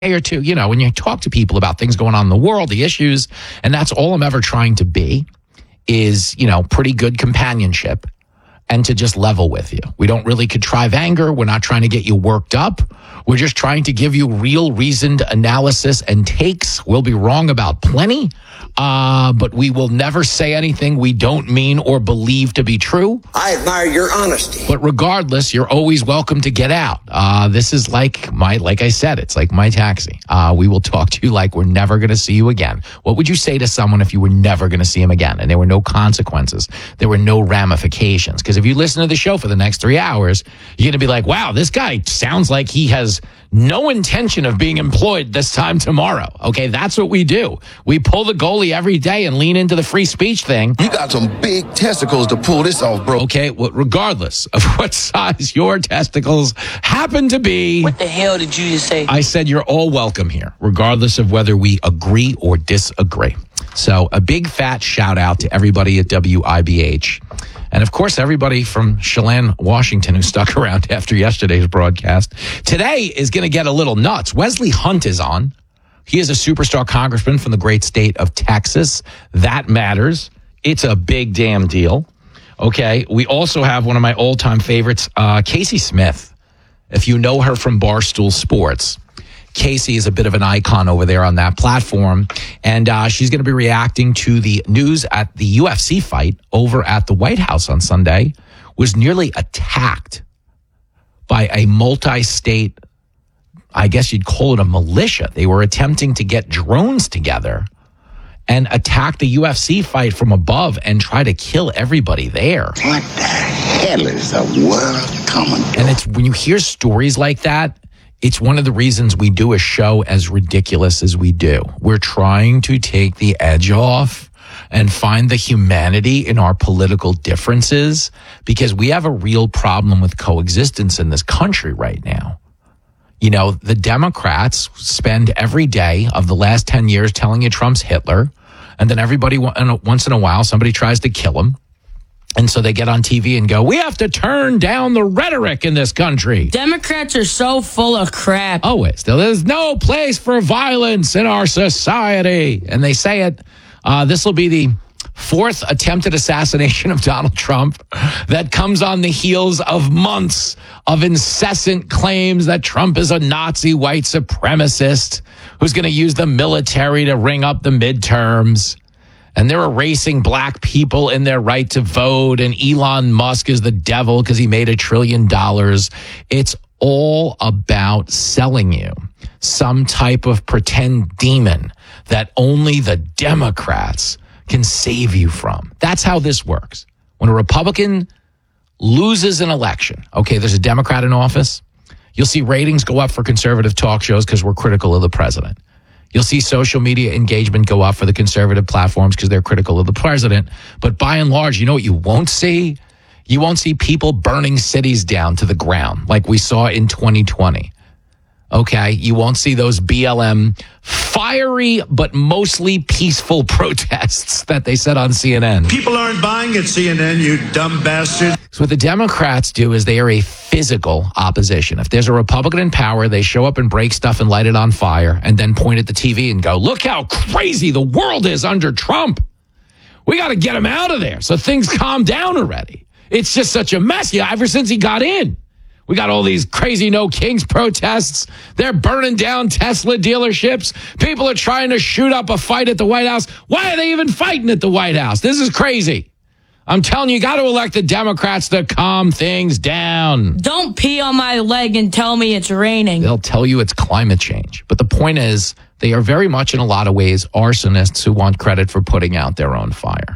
or two, when you talk to people about things going on in the world, the issues, and that's all I'm ever trying to be is, pretty good companionship and to just level with you. We don't really contrive anger. We're not trying to get you worked up. We're just trying to give you real reasoned analysis and takes. We'll be wrong about plenty, but we will never say anything we don't mean or believe to be true. I admire your honesty. But regardless, you're always welcome to get out. This is like I said, it's like my taxi. We will talk to you like we're never going to see you again. What would you say to someone if you were never going to see him again and there were no consequences? There were no ramifications? Because if you listen to the show for the next 3 hours, you're going to be like, wow, this guy sounds like he has no intention of being employed this time tomorrow. Okay, that's what we do. We pull the goalie every day and lean into the free speech thing. You got some big testicles to pull this off, bro. Okay, well, regardless of what size your testicles happen to be. What the hell did you just say? I said you're all welcome here, regardless of whether we agree or disagree. So a big fat shout out to everybody at WIBH. And of course, everybody from Chelan, Washington, who stuck around after yesterday's broadcast. Today is going to get a little nuts. Wesley Hunt is on. He is a superstar congressman from the great state of Texas. That matters. It's a big damn deal. Okay. We also have one of my all-time favorites, Casey Smith. If you know her from Barstool Sports, Casey is a bit of an icon over there on that platform, and she's going to be reacting to the news at the UFC fight over at the White House on Sunday was nearly attacked by a multi-state, I guess you'd call it a militia. They were attempting to get drones together and attack the UFC fight from above and try to kill everybody there. What the hell is the world coming to? And it's when you hear stories like that, it's one of the reasons we do a show as ridiculous as we do. We're trying to take the edge off and find the humanity in our political differences because we have a real problem with coexistence in this country right now. The Democrats spend every day of the last 10 years telling you Trump's Hitler, and then everybody, once in a while, somebody tries to kill him. And so they get on TV and go, we have to turn down the rhetoric in this country. Democrats are so full of crap. Always. There's no place for violence in our society. And they say it. This will be the fourth attempted assassination of Donald Trump that comes on the heels of months of incessant claims that Trump is a Nazi white supremacist who's going to use the military to ring up the midterms. And they're erasing black people in their right to vote. And Elon Musk is the devil because he made $1 trillion. It's all about selling you some type of pretend demon that only the Democrats can save you from. That's how this works. When a Republican loses an election, okay, there's a Democrat in office, you'll see ratings go up for conservative talk shows because we're critical of the president. You'll see social media engagement go up for the conservative platforms because they're critical of the president. But by and large, you know what you won't see? You won't see people burning cities down to the ground like we saw in 2020. Okay? You won't see those BLM fiery but mostly peaceful protests that they said on CNN. People aren't buying at CNN, you dumb bastard. So what the Democrats do is they are a physical opposition. If there's a Republican in power, they show up and break stuff and light it on fire and then point at the TV and go, look how crazy the world is under Trump. We got to get him out of there so things calm down already. It's just such a mess. Yeah, ever since he got in. We got all these crazy No Kings protests. They're burning down Tesla dealerships. People are trying to shoot up a fight at the White House. Why are they even fighting at the White House? This is crazy. I'm telling you, you got to elect the Democrats to calm things down. Don't pee on my leg and tell me it's raining. They'll tell you it's climate change. But the point is, they are very much in a lot of ways arsonists who want credit for putting out their own fire.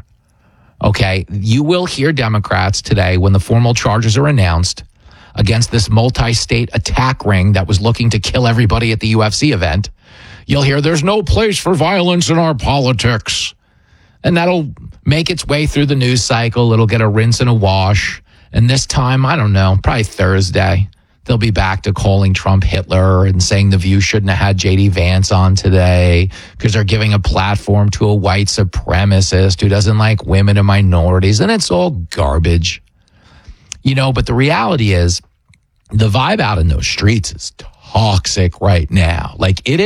Okay, you will hear Democrats today when the formal charges are announced against this multi-state attack ring that was looking to kill everybody at the UFC event. You'll hear there's no place for violence in our politics. And that'll make its way through the news cycle. It'll get a rinse and a wash. And this time, I don't know, probably Thursday, they'll be back to calling Trump Hitler and saying The View shouldn't have had J.D. Vance on today because they're giving a platform to a white supremacist who doesn't like women and minorities. And it's all garbage. But the reality is the vibe out in those streets is toxic right now. Like it is.